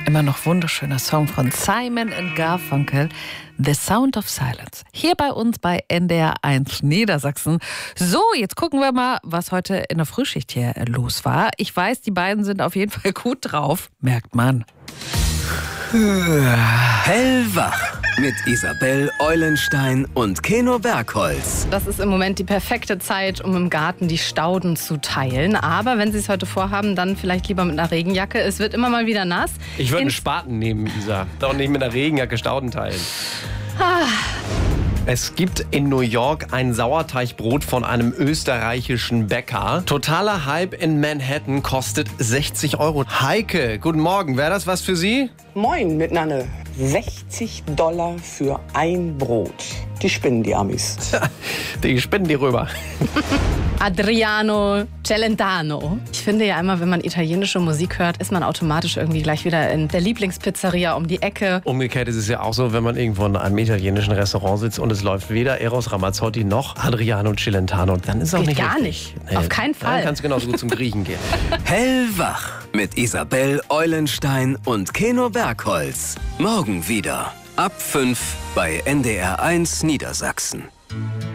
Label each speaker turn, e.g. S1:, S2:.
S1: Immer noch wunderschöner Song von Simon & Garfunkel, The Sound of Silence. Hier bei uns bei NDR 1 Niedersachsen. So, jetzt gucken wir mal, was heute in der Frühschicht hier los war. Ich weiß, die beiden sind auf jeden Fall gut drauf, merkt man.
S2: Hellwach mit Isabel Eulenstein und Keno Bergholz.
S3: Das ist im Moment die perfekte Zeit, um im Garten die Stauden zu teilen. Aber wenn Sie es heute vorhaben, dann vielleicht lieber mit einer Regenjacke. Es wird immer mal wieder nass.
S4: Ich würde einen Spaten nehmen, Isa. Doch nicht mit einer Regenjacke Stauden teilen. Es gibt in New York ein Sauerteigbrot von einem österreichischen Bäcker. Totaler Hype in Manhattan, kostet 60 €. Heike, guten Morgen. Wäre das was für Sie?
S5: Moin miteinander. $60 für ein Brot. Die spinnen, die Amis.
S4: Die spinnen die rüber.
S3: Adriano Celentano. Ich finde ja immer, wenn man italienische Musik hört, ist man automatisch irgendwie gleich wieder in der Lieblingspizzeria um die Ecke.
S4: Umgekehrt ist es ja auch so, wenn man irgendwo in einem italienischen Restaurant sitzt und es läuft weder Eros Ramazzotti noch Adriano Celentano, dann ist es auch
S3: Geht
S4: nicht
S3: gar
S4: richtig.
S3: nicht. Auf keinen Fall.
S4: Dann kannst du genauso gut zum Griechen gehen.
S2: Hellwach mit Isabel Eulenstein und Keno Bergholz. Morgen wieder ab 5 bei NDR 1 Niedersachsen.